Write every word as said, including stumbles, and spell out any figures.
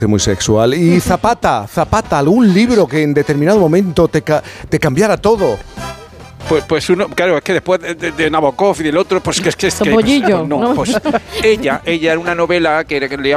muy sexual. Y Zapata, Zapata, algún libro que en determinado momento te, ca- te cambiara todo. Pues, pues uno, claro, es que después de, de, de Nabokov y del otro, pues que es que es que Topollillo, pues no, ¿no? pues ella, ella era una novela que, que leía